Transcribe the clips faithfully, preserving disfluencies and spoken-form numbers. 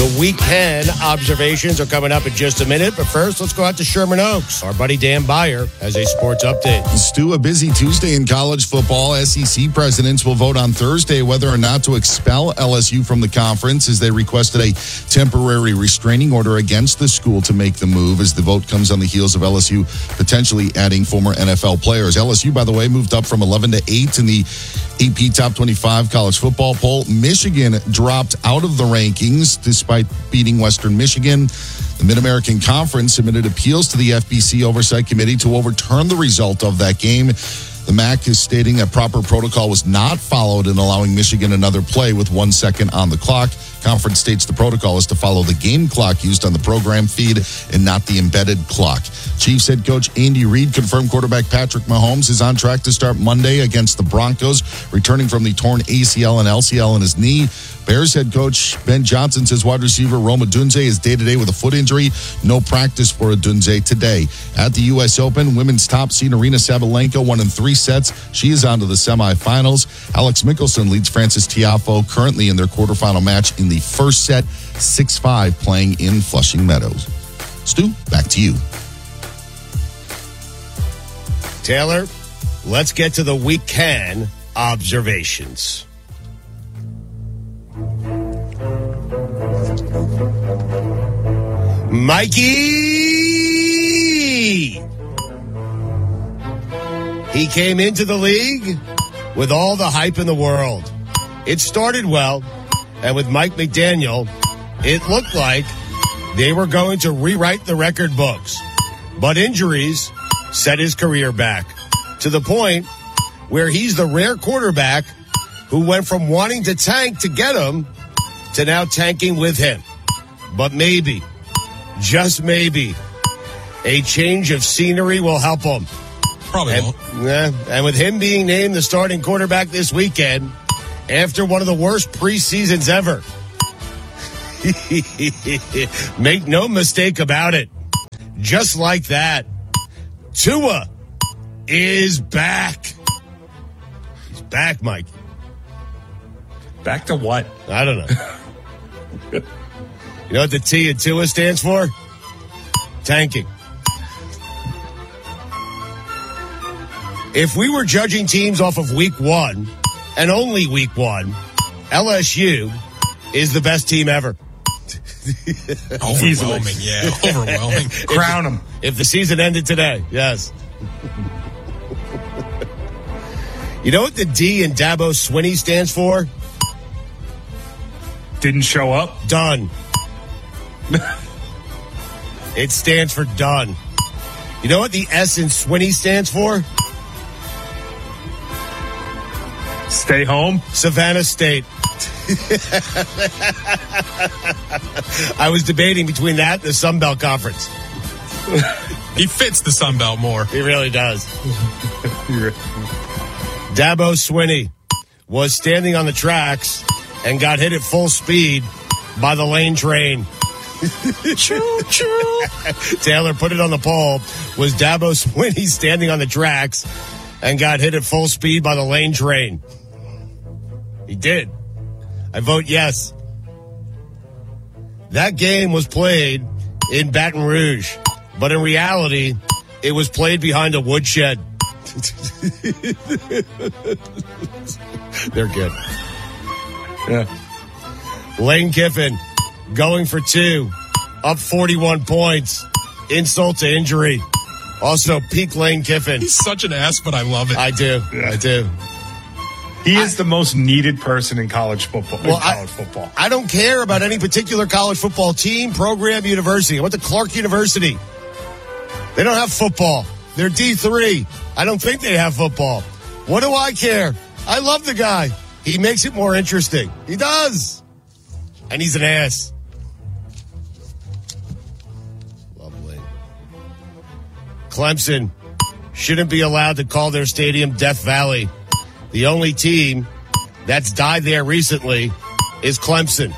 The weekend observations are coming up in just a minute. But first, let's go out to Sherman Oaks. Our buddy Dan Beyer has a sports update. Stu, a busy Tuesday in college football. S E C presidents will vote on Thursday whether or not to expel L S U from the conference as they requested a temporary restraining order against the school to make the move as the vote comes on the heels of L S U potentially adding former N F L players. L S U, by the way, moved up from eleven to eight in the A P Top twenty-five college football poll. Michigan dropped out of the rankings despite beating Western Michigan. The Mid-American Conference submitted appeals to the F B C Oversight Committee to overturn the result of that game. The M A C is stating a proper protocol was not followed in allowing Michigan another play with one second on the clock. Conference states the protocol is to follow the game clock used on the program feed and not the embedded clock. Chiefs head coach Andy Reid confirmed quarterback Patrick Mahomes is on track to start Monday against the Broncos, returning from the torn A C L and L C L in his knee. Bears head coach Ben Johnson says wide receiver Rome Odunze is day-to-day with a foot injury. No practice for Odunze today. At the U S Open, women's top seed Arina Sabalenka won in three sets. She is on to the semifinals. Alex Mickelson leads Frances Tiafoe currently in their quarterfinal match in the first set, six five, playing in Flushing Meadows. Stu, back to you. Taylor, let's get to the weekend observations. Mikey! He came into the league with all the hype in the world. It started well, and with Mike McDaniel, it looked like they were going to rewrite the record books. But injuries set his career back to the point where he's the rare quarterback who went from wanting to tank to get him to now tanking with him. But maybe, just maybe, a change of scenery will help him. Probably and, won't. Yeah, and with him being named the starting quarterback this weekend, after one of the worst preseasons ever, make no mistake about it, just like that, Tua is back. He's back, Mike. Back to what? I don't know. You know what the T in Tua stands for? Tanking. If we were judging teams off of week one, and only week one, L S U is the best team ever. Overwhelming, yeah. Overwhelming. Crown them. If the season ended today, yes. You know what the D in Dabo Swinney stands for? Didn't show up? Done. It stands for done. You know what the S in Swinney stands for? Stay home? Savannah State. I was debating between that and the Sun Belt Conference. He fits the Sun Belt more. He really does. Dabo Swinney was standing on the tracks and got hit at full speed by the lane train. Choo choo. Taylor put it on the poll. Was Dabo Swinney standing on the tracks and got hit at full speed by the lane train? He did. I vote yes. That game was played in Baton Rouge, but in reality, it was played behind a woodshed. They're good. Yeah. Lane Kiffin going for two, up forty-one points, insult to injury. Also, peak Lane Kiffin. He's such an ass, but I love it. I do. Yeah. I do. He is I, the most needed person in college football. Well, in college I, football. I don't care about any particular college football team, program, university. I went to Clark University. They don't have football. They're D three. I don't think they have football. What do I care? I love the guy. He makes it more interesting. He does. And he's an ass. Lovely. Clemson shouldn't be allowed to call their stadium Death Valley. The only team that's died there recently is Clemson.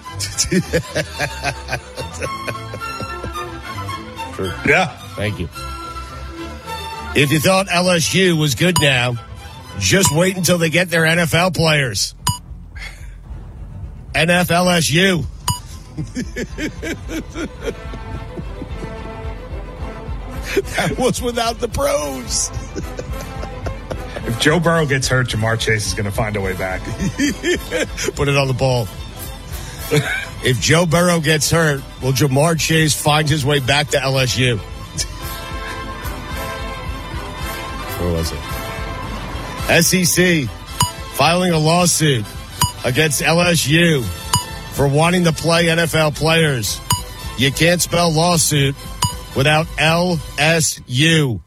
Yeah. Thank you. If you thought L S U was good now, just wait until they get their N F L players. N F L S U. That was without the pros. If Joe Burrow gets hurt, Jamar Chase is going to find a way back. Put it on the ball. If Joe Burrow gets hurt, will Jamar Chase find his way back to L S U? Where was it? S E C filing a lawsuit against L S U for wanting to play N F L players. You can't spell lawsuit without L S U.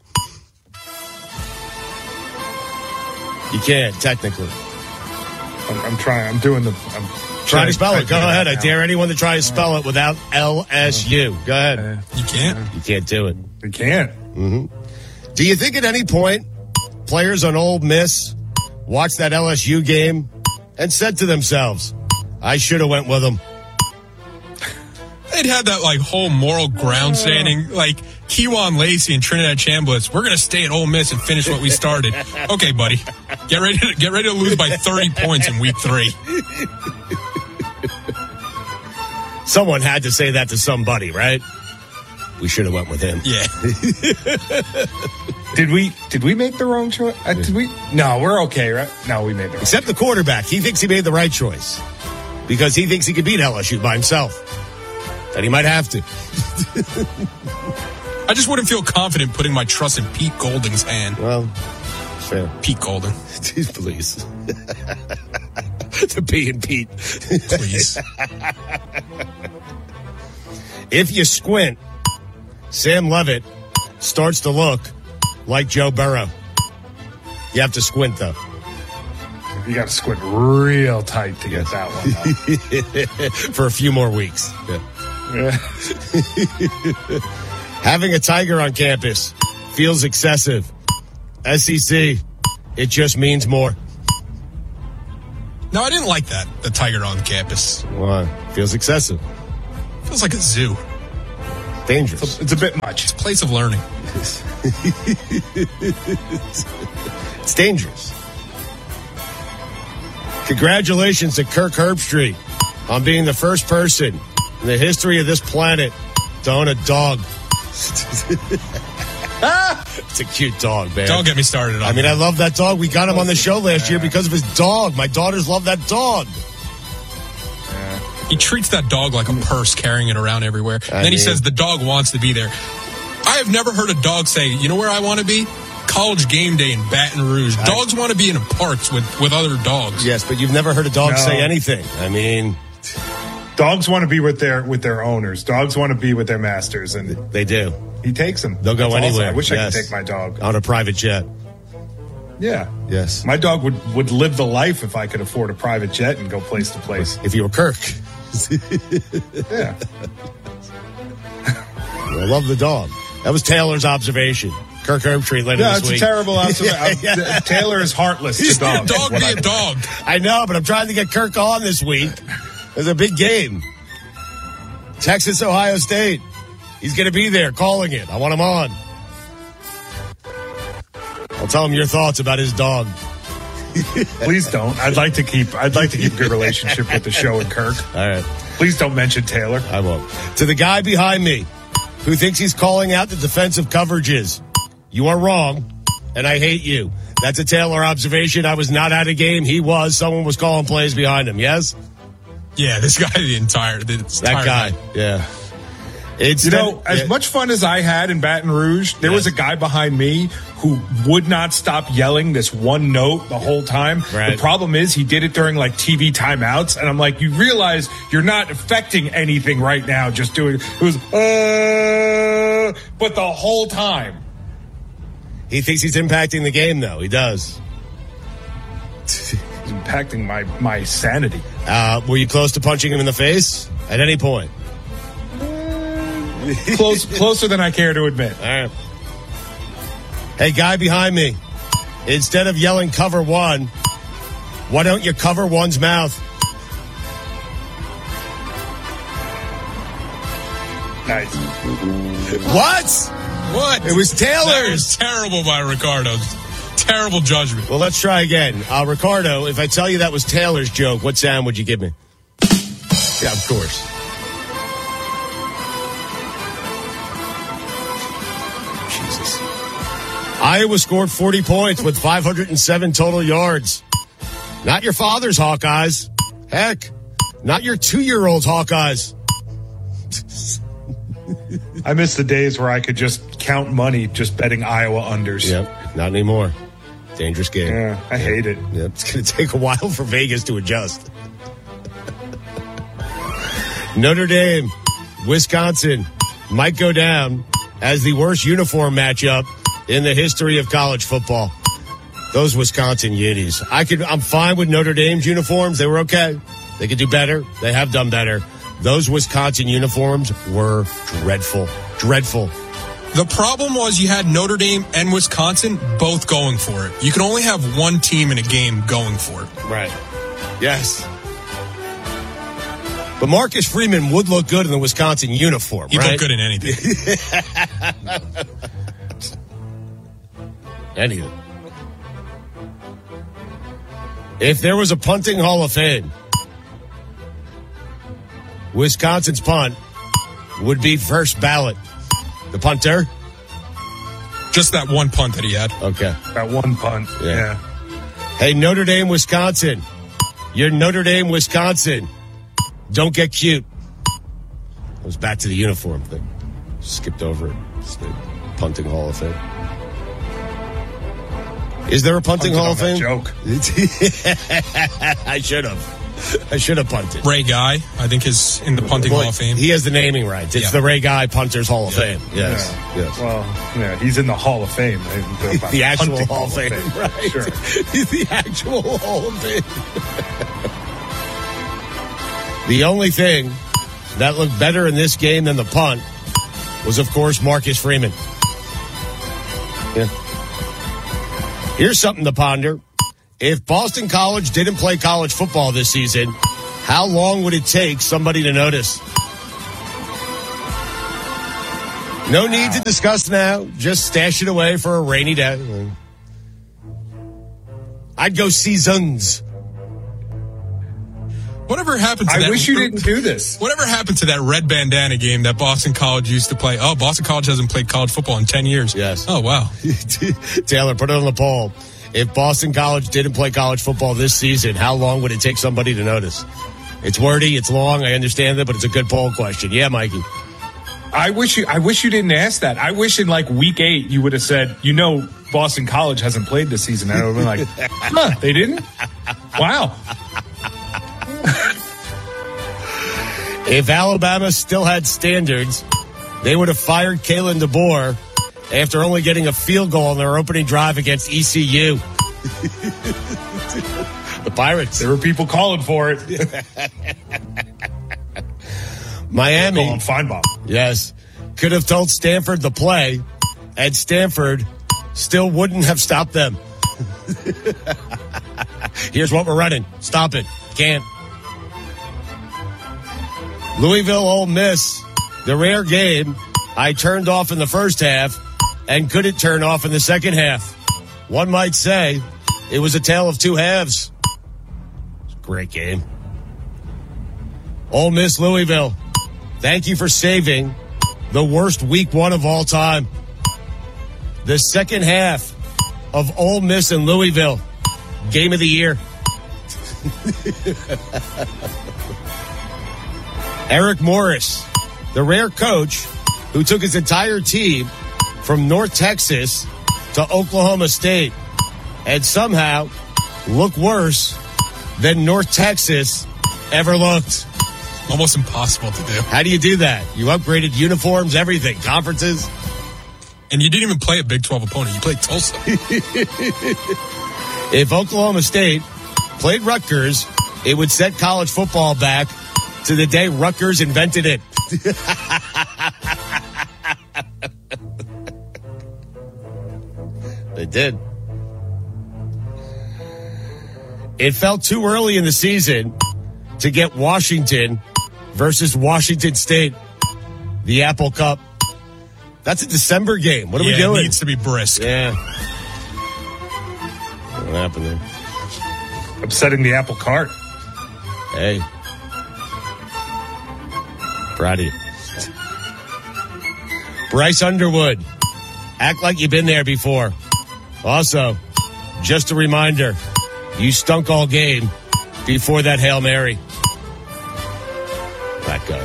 You can't, technically. I'm, I'm trying. I'm doing the. I'm Try to spell it. Go ahead. I now. dare anyone to try to spell it without L S U. Go ahead. You can't. You can't do it. We can't. Do you think at any point players on Ole Miss watched that L S U game and said to themselves, I should have went with them? They'd had that like whole moral ground standing, like Kewan Lacey and Trinidad Chambliss. We're going to stay at Ole Miss and finish what we started. Okay, buddy. Get ready to get ready to lose by thirty points in week three. Someone had to say that to somebody, right? We should have went with him. Yeah. Did we? Did we make the wrong choice? Uh, did we? No, we're okay, right? No, we made the wrong. Except the quarterback. He thinks he made the right choice because he thinks he could beat L S U by himself. And he might have to. I just wouldn't feel confident putting my trust in Pete Golding's hand. Well, fair. Pete Golding. Please. To P and Pete. Please. If you squint, Sam Levitt starts to look like Joe Burrow. You have to squint, though. You got to squint real tight to get that one. For a few more weeks. Yeah. Having a tiger on campus feels excessive. S E C, it just means more. No, I didn't like that, the tiger on campus. Why? Feels excessive. Feels like a zoo. Dangerous. It's a bit much. It's a place of learning. It's dangerous. Congratulations to Kirk Herbstreit on being the first person in the history of this planet to own a dog. It's a cute dog, man. Don't get me started on I mean, that. I love that dog. We got him on the show last year because of his dog. My daughters love that dog. He treats that dog like a purse, carrying it around everywhere. And then he mean- says the dog wants to be there. I have never heard a dog say, you know where I want to be? College game day in Baton Rouge. Dogs want to be in parks with, with other dogs. Yes, but you've never heard a dog No. say anything. I mean, Dogs want to be with their with their owners. Dogs want to be with their masters, and they do. he takes them. They'll go That's awesome. anywhere. I wish Yes. I could take my dog. On a private jet. Yeah. Yes. My dog would, would live the life if I could afford a private jet and go place to place. If you were Kirk. Yeah. I love the dog. That was Taylor's observation. Kirk Herbstreit later Yeah, this it's week. a terrible observation. Yeah, yeah. Taylor is heartless He's to a dogs. dog What be I- a dog. I know, but I'm trying to get Kirk on this week. There's a big game. Texas, Ohio State. He's going to be there calling it. I want him on. I'll tell him your thoughts about his dog. Please don't. I'd like to keep. I'd like to keep a good relationship with the show and Kirk. All right. Please don't mention Taylor. I won't. To the guy behind me who thinks he's calling out the defensive coverages, you are wrong, and I hate you. That's a Taylor observation. I was not at a game. He was. Someone was calling plays behind him. Yes? Yeah, this guy, the entire, the That entire guy. night. Yeah. It's You know, as much fun as I had in Baton Rouge, there was a Yes. guy behind me who would not stop yelling this one note the whole time. Right. The problem is he did it during like T V timeouts, and I'm like, you realize you're not affecting anything right now. Just doing it was, uh, but the whole time. He thinks he's impacting the game, though. He does. It's impacting my my sanity. Uh, were you close to punching him in the face at any point? Close, closer than I care to admit. All right. Hey, guy behind me. Instead of yelling cover one, why don't you cover one's mouth? Nice. What? What? It was Taylor's. That was terrible by Ricardo. Terrible judgment. Well, let's try again. Uh, Ricardo, if I tell you that was Taylor's joke, what sound would you give me? Yeah, of course. Iowa scored forty points with five hundred seven total yards. Not your father's Hawkeyes. Heck, not your two-year-old Hawkeyes. I miss the days where I could just count money just betting Iowa unders. Yep, not anymore. Dangerous game. Yeah, I hate it. Yeah, it's going to take a while for Vegas to adjust. Notre Dame, Wisconsin might go down as the worst uniform matchup in the history of college football. Those Wisconsin Yetis. I could, I'm fine with Notre Dame's uniforms. They were okay. They could do better. They have done better. Those Wisconsin uniforms were dreadful. Dreadful. The problem was you had Notre Dame and Wisconsin both going for it. You can only have one team in a game going for it. Right. Yes. But Marcus Freeman would look good in the Wisconsin uniform, He'd right? look good in anything. Anything. If there was a punting Hall of Fame, Wisconsin's punt would be first ballot. The punter? Just that one punt that he had. Okay. That one punt. Yeah. Yeah. Hey, Notre Dame, Wisconsin. You're Notre Dame, Wisconsin. Don't get cute. I was back to the uniform thing. Skipped over it. It's the punting Hall of Fame. Is there a punting Punted Hall of on that Fame? joke. I should have. I should have punted. Ray Guy, I think, is in the punting Well, Hall of Fame. He has the naming rights. It's Yeah. the Ray Guy Punters Hall of Yeah. Fame. Yes. Yeah. Yes. Well, yeah, he's in the Hall of Fame. The actual Hunting Hall of Fame, right? Sure. He's the actual Hall of Fame. The only thing that looked better in this game than the punt was, of course, Marcus Freeman. Yeah. Here's something to ponder. If Boston College didn't play college football this season, how long would it take somebody to notice? No need to discuss now. Just stash it away for a rainy day. I'd go seasons. Whatever happened to I that? wish you didn't do this. Whatever happened to that red bandana game that Boston College used to play? Oh, Boston College hasn't played college football in ten years. Yes. Oh, wow. Taylor, put it on the poll. If Boston College didn't play college football this season, how long would it take somebody to notice? It's wordy, it's long, I understand that, but it's a good poll question. Yeah, Mikey. I wish you. I wish you didn't ask that. I wish in like week eight you would have said, you know, Boston College hasn't played this season. I would have been like, huh, they didn't? Wow. If Alabama still had standards, they would have fired Kalen DeBoer after only getting a field goal on their opening drive against E C U. The Pirates. There were people calling for it. Miami. Calling Feinbaum. Yes. Could have told Stanford to play, and Stanford still wouldn't have stopped them. Here's what we're running. Stop it. Can't. Louisville Ole Miss, the rare game I turned off in the first half and couldn't turn off in the second half. One might say it was a tale of two halves. Great game. Ole Miss Louisville, thank you for saving the worst week one of all time. The second half of Ole Miss and Louisville, game of the year. Eric Morris, the rare coach who took his entire team from North Texas to Oklahoma State and somehow looked worse than North Texas ever looked. Almost impossible to do. How do you do that? You upgraded uniforms, everything, conferences. And you didn't even play a Big twelve opponent. You played Tulsa. If Oklahoma State played Rutgers, it would set college football back to the day Rutgers invented it. They did. It felt too early in the season to get Washington versus Washington State, the Apple Cup. That's a December game. What are yeah, we doing? It needs to be brisk. Yeah. What happened there? Upsetting the apple cart. Hey. Proud of you. Bryce Underwood. Act like you've been there before. Also, just a reminder, you stunk all game before that Hail Mary. That guy.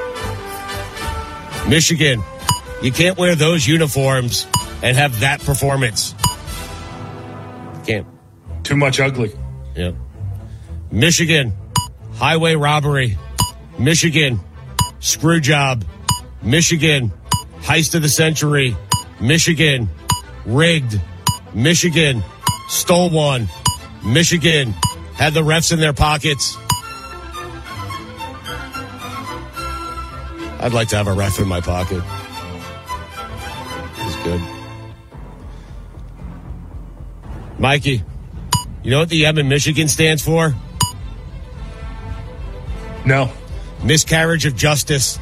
Michigan, you can't wear those uniforms and have that performance. Can't. Too much ugly. Yep. Michigan, highway robbery. Michigan, screw job. Michigan, heist of the century. Michigan, rigged. Michigan, stole one. Michigan, had the refs in their pockets. I'd like to have a ref in my pocket. It's good. Mikey, you know what the M in Michigan stands for? No. Miscarriage of justice.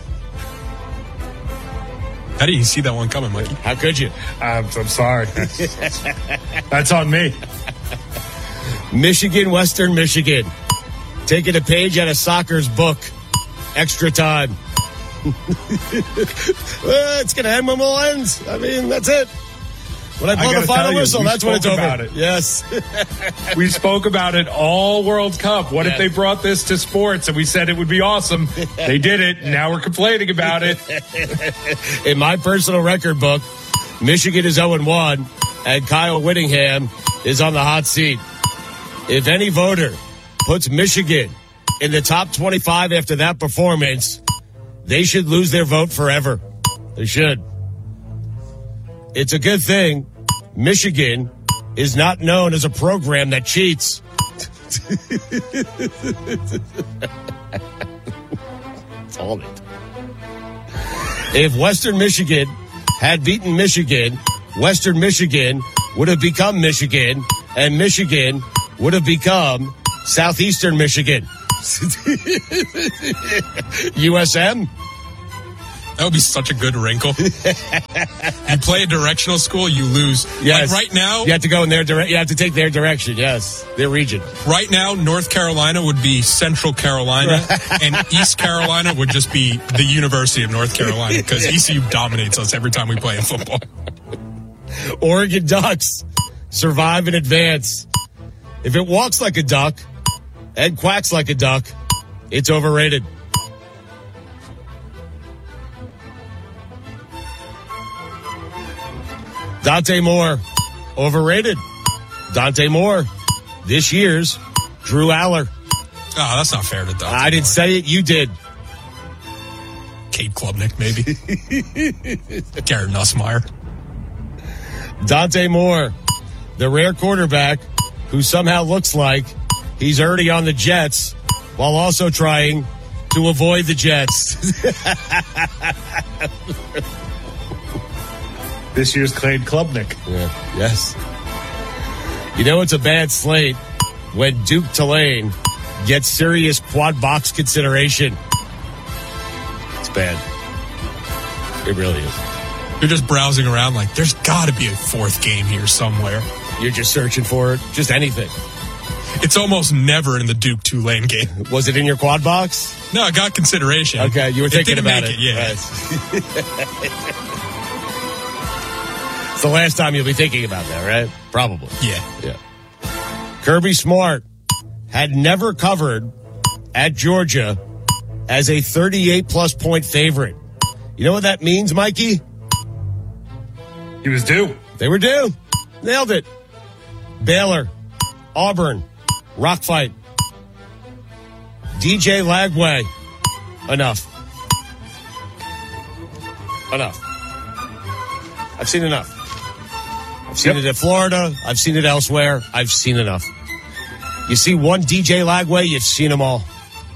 How did you see that one coming, Mikey? How could you? I'm, I'm sorry. That's on me. Michigan, Western Michigan. Taking a page out of soccer's book. Extra time. Well, it's going to end when it ends. I mean, that's it. When I blow I the final you, whistle, that's when it's over. About it. Yes. We spoke about it all World Cup. What yeah. if they brought this to sports and we said it would be awesome? They did it. Now we're complaining about it. In my personal record book, Michigan is oh and one, and Kyle Whittingham is on the hot seat. If any voter puts Michigan in the top twenty-five after that performance, they should lose their vote forever. They should. It's a good thing Michigan is not known as a program that cheats. That's all it. If Western Michigan had beaten Michigan, Western Michigan would have become Michigan, and Michigan would have become Southeastern Michigan. U S M? That would be such a good wrinkle. You play a directional school, you lose. Yes. Like right now, you have to go in their direction. You have to take their direction. Yes, their region. Right now, North Carolina would be Central Carolina, and East Carolina would just be the University of North Carolina because E C U dominates us every time we play in football. Oregon Ducks survive and advance. If it walks like a duck and quacks like a duck, it's overrated. Dante Moore, overrated. Dante Moore, this year's Drew Aller. Oh, that's not fair to Dante I didn't Moore. say it, you did. Cade Klubnik, maybe. Garrett Nussmeier. Dante Moore, the rare quarterback who somehow looks like he's already on the Jets while also trying to avoid the Jets. This year's Cade Klubnik. Yeah. Yes. You know it's a bad slate when Duke Tulane gets serious quad box consideration. It's bad. It really is. You're just browsing around like, there's got to be a fourth game here somewhere. You're just searching for it. Just anything. It's almost never in the Duke Tulane game. Was it in your quad box? No, it got consideration. Okay, you were It thinking didn't about make it. it, yeah. Right. It's the last time you'll be thinking about that, right? Probably. Yeah. Yeah. Kirby Smart had never covered at Georgia as a thirty-eight plus point favorite. You know what that means, Mikey? He was due. They were due. Nailed it. Baylor, Auburn, Rock Fight, D J Lagway. Enough. Enough. I've seen enough. I've seen Yep. it in Florida. I've seen it elsewhere. I've seen enough. You see one D J Lagway, you've seen them all.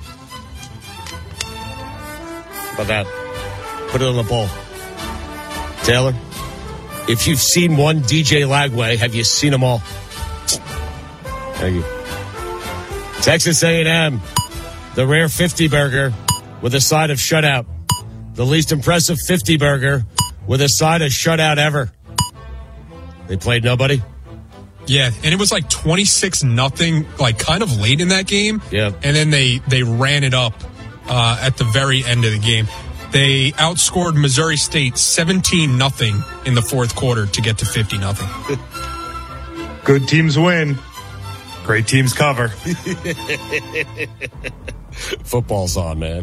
How about that? Put it on the poll. Taylor, if you've seen one D J Lagway, have you seen them all? Thank you. Texas A and M, the rare fifty burger with a side of shutout. The least impressive fifty burger with a side of shutout ever. They played nobody. Yeah, and it was like twenty-six nothing, like kind of late in that game. Yeah. And then they, they ran it up uh, at the very end of the game. They outscored Missouri State seventeen nothing in the fourth quarter to get to fifty nothing. Good teams win. Great teams cover. Football's on, man.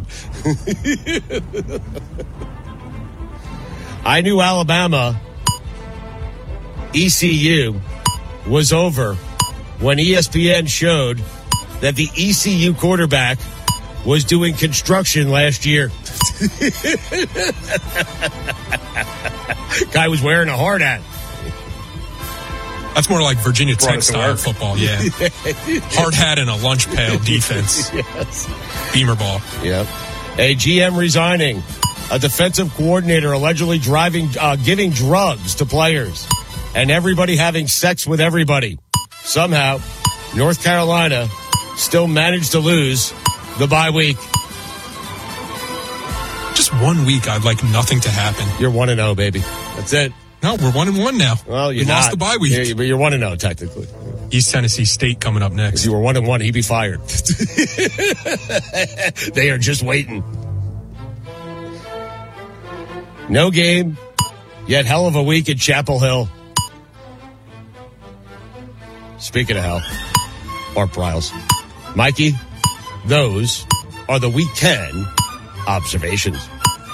I knew Alabama E C U was over when E S P N showed that the E C U quarterback was doing construction last year. Guy was wearing a hard hat. That's more like Virginia Tech style football, yeah. Hard hat and a lunch pail defense. Yes. Beamer ball. Yep. A G M resigning. A defensive coordinator allegedly driving, uh, giving drugs to players. And everybody having sex with everybody. Somehow, North Carolina still managed to lose the bye week. Just one week, I'd like nothing to happen. You're one and oh, baby. That's it. No, we're one and one now. Well, you we lost the bye week. Yeah, but you're one and oh, technically. East Tennessee State coming up next. If you were one and one, he'd be fired. They are just waiting. No game, yet hell of a week at Chapel Hill. Speaking of hell, Art Briles. Mikey, those are the weekend observations.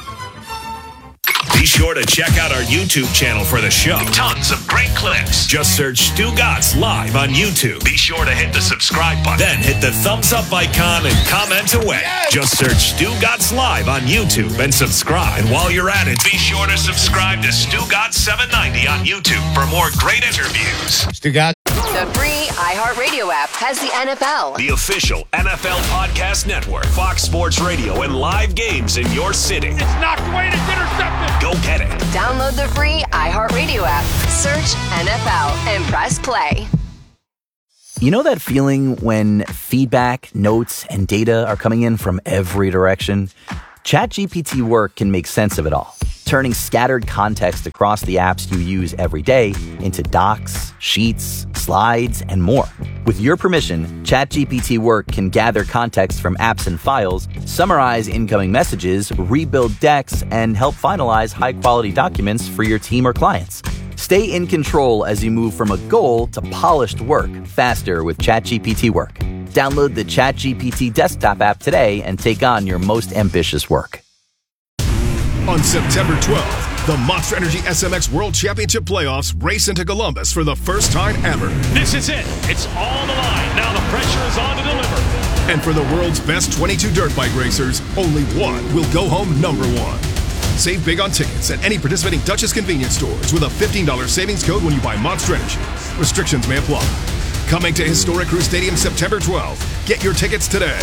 Be sure to check out our YouTube channel for the show. Tons of great clips. Just search Stu Gatz Live on YouTube. Be sure to hit the subscribe button. Then hit the thumbs up icon and comment away. Yes. Just search Stu Gatz Live on YouTube and subscribe. And while you're at it, be sure to subscribe to Stu Gatz seven ninety on YouTube for more great interviews. Stu Gatz. The free iHeartRadio app has the N F L. The official N F L podcast network. Fox Sports Radio and live games in your city. It's knocked away and it's intercepted. Go get it. Download the free iHeartRadio app. Search N F L and press play. You know that feeling when feedback, notes, and data are coming in from every direction? ChatGPT Work can make sense of it all, turning scattered context across the apps you use every day into docs, sheets, slides, and more. With your permission, ChatGPT Work can gather context from apps and files, summarize incoming messages, rebuild decks, and help finalize high-quality documents for your team or clients. Stay in control as you move from a goal to polished work faster with ChatGPT Work. Download the ChatGPT desktop app today and take on your most ambitious work. On September twelfth, the Monster Energy S M X World Championship Playoffs race into Columbus for the first time ever. This is it. It's all on the line. Now the pressure is on to deliver. And for the world's best twenty-two dirt bike racers, only one will go home number one. Save big on tickets at any participating Duchess convenience stores with a fifteen dollars savings code when you buy Monster Energy. Restrictions may apply. Coming to historic Crew Stadium September twelfth. Get your tickets today.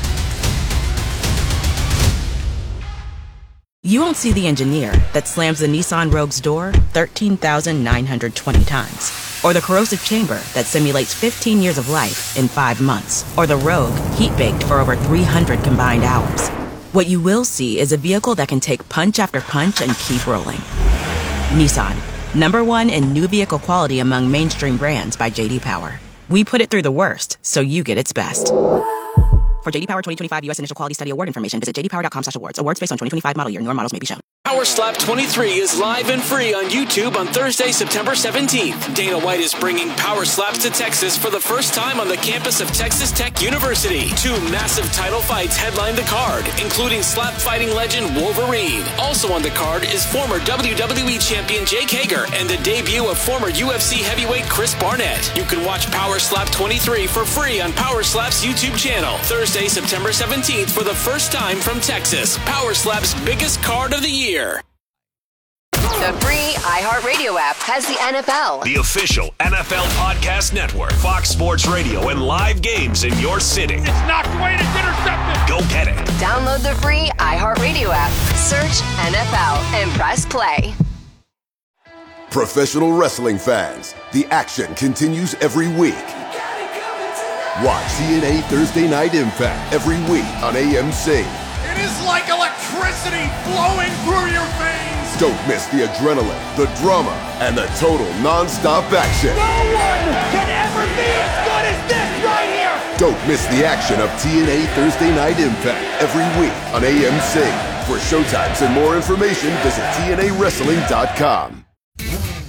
You won't see the engineer that slams the Nissan Rogue's door thirteen thousand nine hundred twenty times. Or the corrosive chamber that simulates fifteen years of life in five months. Or the Rogue heat-baked for over three hundred combined hours. What you will see is a vehicle that can take punch after punch and keep rolling. Nissan, number one in new vehicle quality among mainstream brands by J D Power. We put it through the worst, so you get its best. For J D Power twenty twenty-five U S Initial Quality Study Award information, visit j d power dot com slash awards. Awards based on twenty twenty-five model year. Newer models may be shown. Power Slap twenty-three is live and free on YouTube on Thursday, September seventeenth. Dana White is bringing Power Slaps to Texas for the first time on the campus of Texas Tech University. Two massive title fights headline the card, including slap fighting legend Wolverine. Also on the card is former W W E champion Jake Hager and the debut of former U F C heavyweight Chris Barnett. You can watch Power Slap twenty-three for free on Power Slap's YouTube channel. Thursday, September seventeenth for the first time from Texas. Power Slap's biggest card of the year. The free iHeartRadio app has the N F L. The official N F L podcast network. Fox Sports Radio and live games in your city. It's knocked away and it's intercepted. Go get it. Download the free iHeartRadio app. Search N F L and press play. Professional wrestling fans, the action continues every week. Watch T N A Thursday Night Impact every week on A M C. It is like electricity flowing through your veins. Don't miss the adrenaline, the drama, and the total non-stop action. No one can ever be as good as this right here. Don't miss the action of T N A Thursday Night Impact every week on A M C. For showtimes and more information, visit T N A wrestling dot com.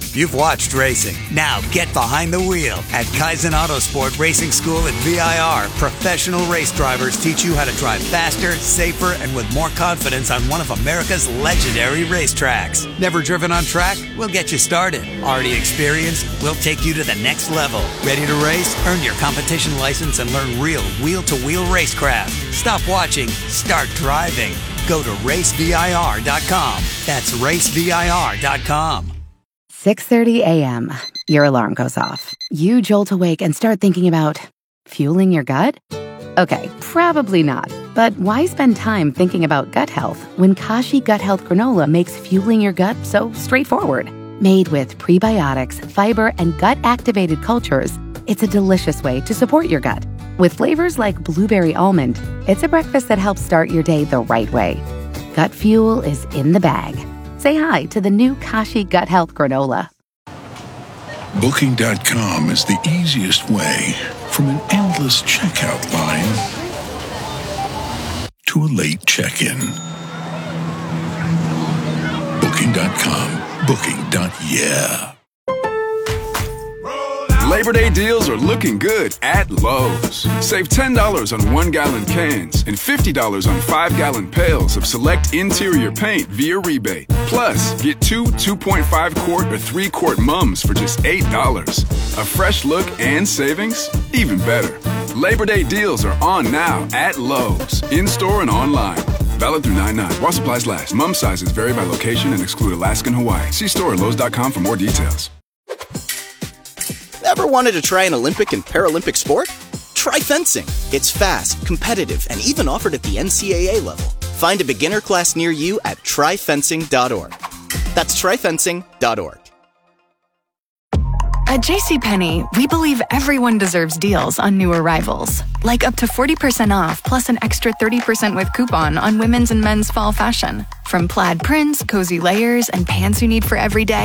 You've watched racing. Now get behind the wheel. At Kaizen Autosport Racing School at V I R, professional race drivers teach you how to drive faster, safer, and with more confidence on one of America's legendary racetracks. Never driven on track? We'll get you started. Already experienced? We'll take you to the next level. Ready to race? Earn your competition license and learn real wheel-to-wheel racecraft. Stop watching. Start driving. Go to race V I R dot com. That's race V I R dot com. six thirty a.m. Your alarm goes off. You jolt awake and start thinking about fueling your gut? Okay, probably not. But why spend time thinking about gut health when Kashi Gut Health Granola makes fueling your gut so straightforward? Made with prebiotics, fiber, and gut-activated cultures, it's a delicious way to support your gut. With flavors like blueberry almond, it's a breakfast that helps start your day the right way. Gut fuel is in the bag. Say hi to the new Kashi Gut Health Granola. Booking dot com is the easiest way from an endless checkout line to a late check-in. Booking dot com. Booking. Yeah. Labor Day deals are looking good at Lowe's. Save ten dollars on one-gallon cans and fifty dollars on five-gallon pails of select interior paint via rebate. Plus, get two two point five quart or three quart mums for just eight dollars. A fresh look and savings? Even better. Labor Day deals are on now at Lowe's, in-store and online. Valid through nine nine. While supplies last. Mum sizes vary by location and exclude Alaska and Hawaii. See store at Lowe's dot com for more details. Ever wanted to try an Olympic and Paralympic sport? Try fencing. It's fast, competitive, and even offered at the N C A A level. Find a beginner class near you at try fencing dot org. That's try fencing dot org. At JCPenney, we believe everyone deserves deals on new arrivals. Like up to forty percent off plus an extra thirty percent with coupon on women's and men's fall fashion. From plaid prints, cozy layers, and pants you need for every day,